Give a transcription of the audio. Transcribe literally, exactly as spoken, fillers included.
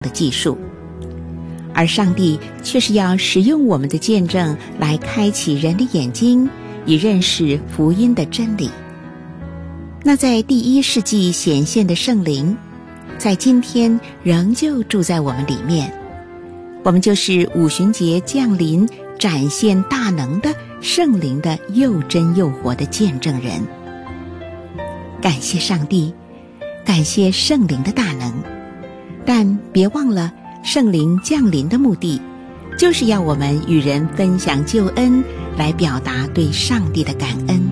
的技术，而上帝却是要使用我们的见证来开启人的眼睛，以认识福音的真理。那在第一世纪显现的圣灵，在今天仍旧住在我们里面，我们就是五旬节降临展现大能的圣灵的又真又活的见证人。感谢上帝，感谢圣灵的大能，但别忘了圣灵降临的目的，就是要我们与人分享救恩，来表达对上帝的感恩。